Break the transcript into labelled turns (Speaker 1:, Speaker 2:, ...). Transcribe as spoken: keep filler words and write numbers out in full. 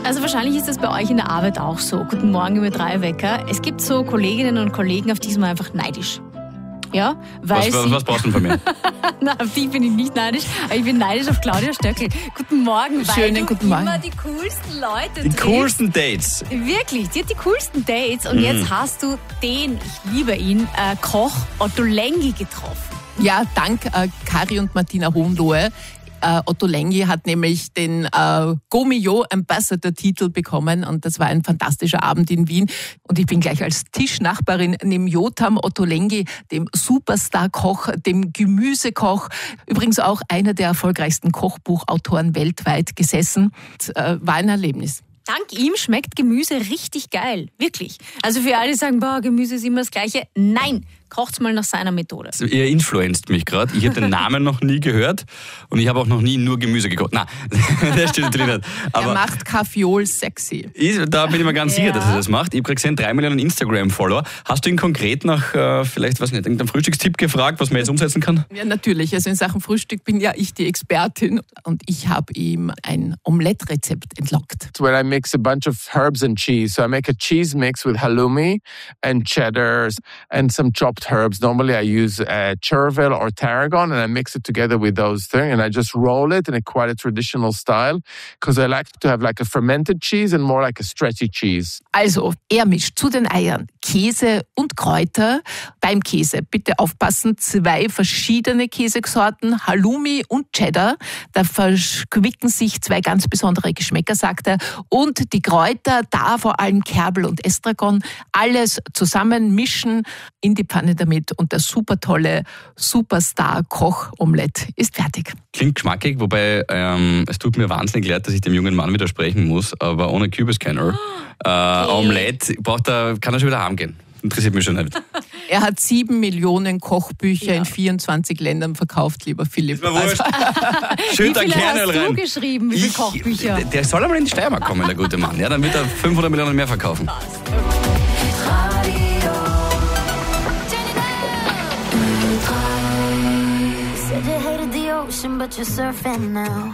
Speaker 1: Also wahrscheinlich ist das bei euch in der Arbeit auch so. Guten Morgen über drei Wecker. Es gibt so Kolleginnen und Kollegen, auf die ist man einfach neidisch. Ja, weil
Speaker 2: Was, was,
Speaker 1: sie...
Speaker 2: was brauchst du denn von mir?
Speaker 1: Nein, auf die bin ich nicht neidisch, aber ich bin neidisch auf Claudia Stöckl. Guten Morgen, weil
Speaker 3: Schönen
Speaker 1: du
Speaker 3: guten Morgen.
Speaker 1: immer die coolsten Leute
Speaker 2: Die
Speaker 1: triffst.
Speaker 2: coolsten Dates.
Speaker 1: Wirklich, die hat die coolsten Dates und
Speaker 2: Mhm.
Speaker 1: jetzt hast du den, ich liebe ihn, äh, Koch Otto Lengi getroffen.
Speaker 3: Ja, dank äh, Kari und Martina Hohenlohe. Äh, Otto Lengi hat nämlich den äh, Gomio Ambassador-Titel bekommen und das war ein fantastischer Abend in Wien. Und ich bin gleich als Tischnachbarin neben Jotam Otto Lengi, dem Superstar-Koch, dem Gemüsekoch, übrigens auch einer der erfolgreichsten Kochbuchautoren weltweit gesessen. Und, äh, war ein Erlebnis.
Speaker 1: Dank ihm schmeckt Gemüse richtig geil, wirklich. Also für alle, die sagen, boah, Gemüse ist immer das Gleiche. Nein, kocht's mal nach seiner Methode.
Speaker 2: Ihr influenzt mich gerade. Ich habe den Namen noch nie gehört und ich habe auch noch nie nur Gemüse gekocht. Nein, das stimmt natürlich nicht. Aber
Speaker 3: er macht Kaffeeol sexy.
Speaker 2: ist, da bin ich mir ganz sicher,
Speaker 1: Ja.
Speaker 2: dass er das macht. Ich habe gerade gesehen, drei Millionen Instagram-Follower. Hast du ihn konkret nach, äh, vielleicht, was nicht, irgendeinem Frühstückstipp gefragt, was man jetzt umsetzen kann?
Speaker 3: Ja, natürlich. Also in Sachen Frühstück bin ja ich die Expertin und ich habe ihm ein Omelette-Rezept entlockt.
Speaker 4: It's when I mix a bunch of herbs and cheese. So I make a cheese mix with halloumi and cheddars and some chopped herbs. Normally I use uh, chervil or tarragon and I mix it together with those things and I just roll it in a quite a traditional style because I like to have like a fermented cheese and more like a stretchy cheese.
Speaker 3: Also, er mischt zu den Eiern Käse und Kräuter. Beim Käse bitte aufpassen, zwei verschiedene Käsesorten, Halloumi und Cheddar. Da verquicken sich zwei ganz besondere Geschmäcker, sagt er. Und die Kräuter, da vor allem Kerbel und Estragon, alles zusammen mischen, in die Pfanne damit und der super tolle Superstar-Koch-Omelette ist fertig.
Speaker 2: Klingt geschmackig, wobei ähm, es tut mir wahnsinnig leid, dass ich dem jungen Mann widersprechen muss, aber ohne Kürbiskenner. Äh, Omelette braucht er, kann er schon wieder heimgehen. Interessiert mich schon nicht.
Speaker 3: Er hat sieben Millionen Kochbücher
Speaker 1: Ja.
Speaker 3: in vierundzwanzig Ländern verkauft, lieber Philipp.
Speaker 2: Ist mir wurscht. Schön
Speaker 1: Wie
Speaker 2: da
Speaker 1: viele
Speaker 2: Kernöl
Speaker 1: hast du
Speaker 2: rein.
Speaker 1: geschrieben, wie viele
Speaker 2: Ich-
Speaker 1: Kochbücher?
Speaker 2: Der soll einmal in die Steiermark kommen, der gute Mann. Ja, dann wird er fünfhundert Millionen mehr verkaufen.
Speaker 5: Said you hated the ocean, but you're surfing now.